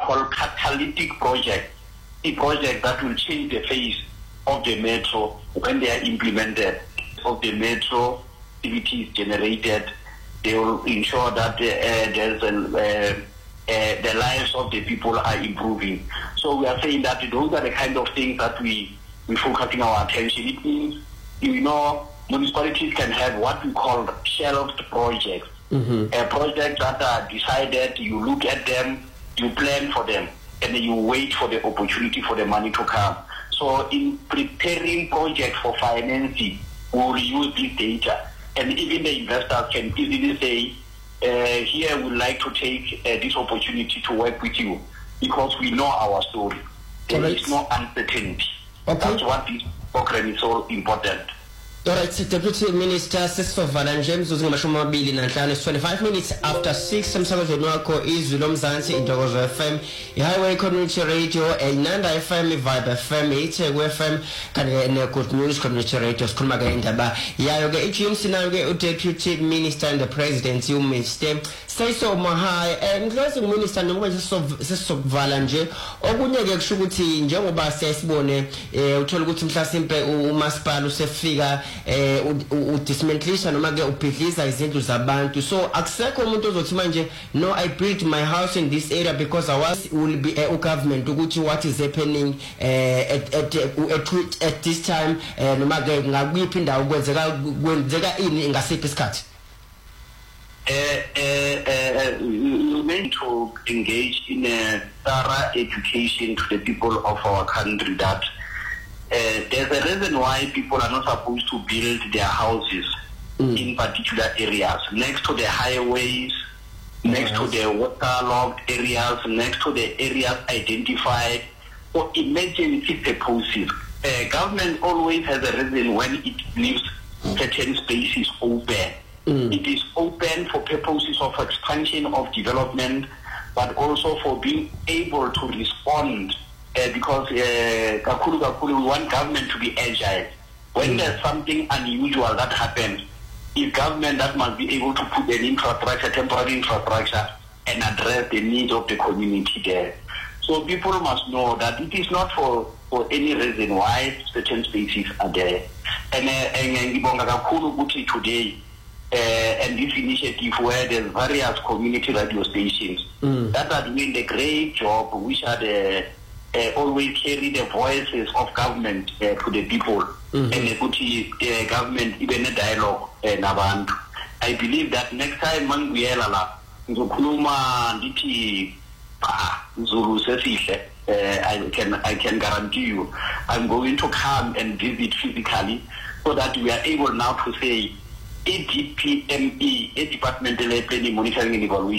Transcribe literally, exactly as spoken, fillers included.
call catalytic project, a project that will change the face of the metro when they are implemented. Of the metro activities generated, they will ensure that uh, there's a, uh, uh, the lives of the people are improving. So we are saying that those are the kind of things that we we focusing our attention. It means, you know, municipalities can have what we call shelved projects, mm-hmm. a project that are decided. You look at them, you plan for them, and then you wait for the opportunity for the money to come. So in preparing projects for financing, we will use this data, and even the investors can easily say, uh, here we would like to take uh, this opportunity to work with you because we know our story. There right. is no uncertainty. Okay. That's what this program is so important. Alright, Deputy Minister Sisto Valanje mzuzi mashumi mabili na tano, twenty-five minutes after six, msakazo wako izwi lomzansi Indokozo F M, Highway Community Radio, Inanda F M, Vibe F M, Itegwe F M, kane Good News Community Radio, skumaga indaba. Yayoge ichi msinayoge Deputy Minister and the President you Mister Sisto Mahai, and closing Minister Nungwe Sisto Valanje, ogunyege kushuguti njengoba sesibone, utoluguti mhlasimpe umaspalu sefiga eh udismantlisha noma ke uphidlisa izindlu zabantu. So akusekho umuntu ozothi manje no, I built my house in this area because I was will be a uh, government ukuthi what is happening uh, at, at, at, at this time uh, noma ke ngakuphi indawo kwenzeka kwenzeka ini ngasiphi isikhathi. Uh, uh, uh, we meant to engage in a thorough education to the people of our country that Uh, there's a reason why people are not supposed to build their houses mm. in particular areas, next to the highways, next yes. to the waterlogged areas, next to the areas identified for emergency purposes. Uh, government always has a reason when it leaves certain spaces open. Mm. It is open for purposes of expansion of development, but also for being able to respond. Uh, because uh, kakulu, kakulu, we want government to be agile. When mm. there's something unusual that happens, it's government that must be able to put an infrastructure, temporary infrastructure, and address the needs of the community there. So people must know that it is not for, for any reason why certain spaces are there. And ngibonga kakhulu ukuthi today, uh, and this initiative where there's various community radio stations mm. that are doing the great job, which are the Uh, always carry the voices of government uh, to the people, mm-hmm. and put the uh, government even a dialogue uh, nabantu. I believe that next time when we are la ngizokhuluma ndithi ah Zulu sesihle, I can I can guarantee you I'm going to come and visit physically so that we are able now to say A D P M E, a Departmental Planning, Monitoring and Evaluation.